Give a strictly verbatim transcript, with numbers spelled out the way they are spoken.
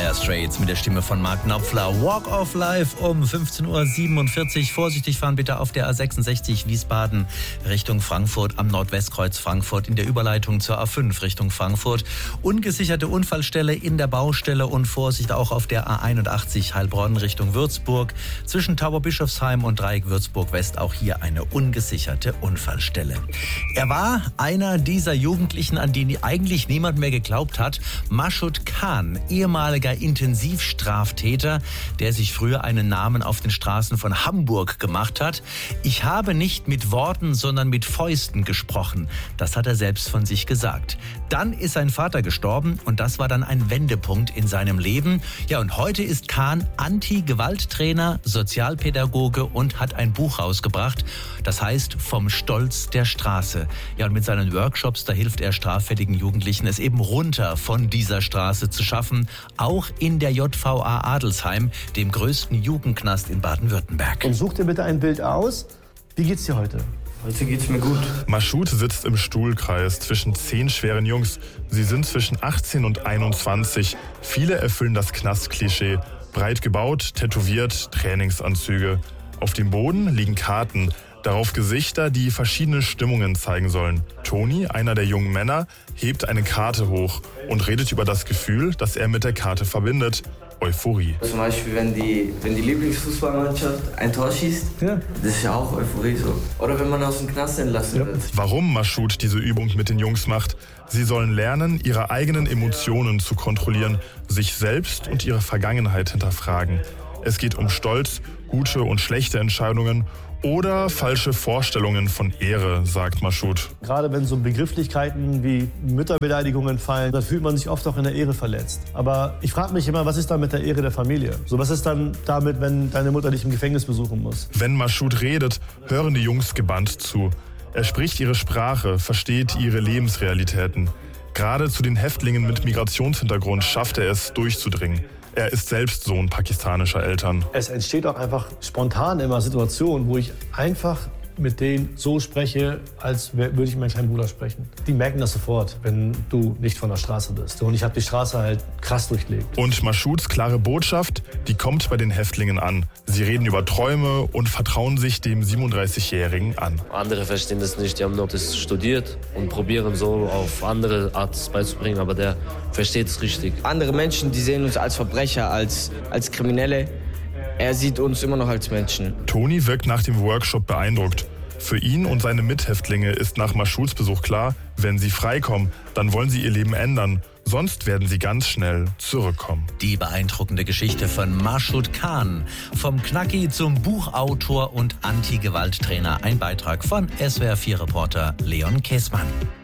Dire Straits mit der Stimme von Mark Knopfler. Walk of Life um fünfzehn Uhr siebenundvierzig. Vorsichtig fahren bitte auf der A sechsundsechzig Wiesbaden Richtung Frankfurt am Nordwestkreuz Frankfurt in der Überleitung zur A fünf Richtung Frankfurt. Ungesicherte Unfallstelle in der Baustelle und Vorsicht auch auf der A einundachtzig Heilbronn Richtung Würzburg. Zwischen Tauberbischofsheim und Dreieck Würzburg West auch hier eine ungesicherte Unfallstelle. Er war einer dieser Jugendlichen, an die eigentlich niemand mehr geglaubt hat. Mashoud Khan, ehemaliger Intensivstraftäter, der sich früher einen Namen auf den Straßen von Hamburg gemacht hat. Ich habe nicht mit Worten, sondern mit Fäusten gesprochen. Das hat er selbst von sich gesagt. Dann ist sein Vater gestorben und das war dann ein Wendepunkt in seinem Leben. Ja, und heute ist Khan Anti-Gewalt-Trainer, Sozialpädagoge und hat ein Buch rausgebracht. Das heißt Vom Stolz der Straße. Ja, und mit seinen Workshops, da hilft er straffälligen Jugendlichen, es eben runter von dieser Straße zu schaffen. Auch in der J V A Adelsheim, dem größten Jugendknast in Baden-Württemberg. Und such dir bitte ein Bild aus. Wie geht's dir heute? Heute geht's mir gut. Mashoud sitzt im Stuhlkreis zwischen zehn schweren Jungs. Sie sind zwischen achtzehn und einundzwanzig. Viele erfüllen das Knastklischee. Breit gebaut, tätowiert, Trainingsanzüge. Auf dem Boden liegen Karten. Darauf Gesichter, die verschiedene Stimmungen zeigen sollen. Toni, einer der jungen Männer, hebt eine Karte hoch und redet über das Gefühl, das er mit der Karte verbindet. Euphorie. Zum Beispiel, wenn die, wenn die Lieblingsfußballmannschaft ein Tor schießt, ja. Das ist ja auch Euphorie so. Oder wenn man aus dem Knast entlassen ja. wird. Warum Mashoud diese Übung mit den Jungs macht? Sie sollen lernen, ihre eigenen Emotionen zu kontrollieren, sich selbst und ihre Vergangenheit hinterfragen. Es geht um Stolz, gute und schlechte Entscheidungen oder falsche Vorstellungen von Ehre, sagt Mashoud. Gerade wenn so Begrifflichkeiten wie Mütterbeleidigungen fallen, dann fühlt man sich oft auch in der Ehre verletzt. Aber ich frage mich immer, was ist dann mit der Ehre der Familie? So, was ist dann damit, wenn deine Mutter dich im Gefängnis besuchen muss? Wenn Mashoud redet, hören die Jungs gebannt zu. Er spricht ihre Sprache, versteht ihre Lebensrealitäten. Gerade zu den Häftlingen mit Migrationshintergrund schafft er es, durchzudringen. Er ist selbst Sohn pakistanischer Eltern. Es entsteht auch einfach spontan immer Situationen, wo ich einfach mit denen so spreche, als würde ich mit meinem kleinen Bruder sprechen. Die merken das sofort, wenn du nicht von der Straße bist. Und ich habe die Straße halt krass durchlebt. Und Mashouds klare Botschaft, die kommt bei den Häftlingen an. Sie reden über Träume und vertrauen sich dem siebenunddreißigjährigen an. Andere verstehen das nicht, die haben noch das studiert und probieren so auf andere Art es beizubringen, aber der versteht es richtig. Andere Menschen, die sehen uns als Verbrecher, als, als Kriminelle. Er sieht uns immer noch als Menschen. Toni wirkt nach dem Workshop beeindruckt. Für ihn und seine Mithäftlinge ist nach Mashouds Besuch klar, wenn sie freikommen, dann wollen sie ihr Leben ändern. Sonst werden sie ganz schnell zurückkommen. Die beeindruckende Geschichte von Mashoud Khan. Vom Knacki zum Buchautor und Anti-Gewalt-Trainer. Ein Beitrag von S W R vier Reporter Leon Käßmann.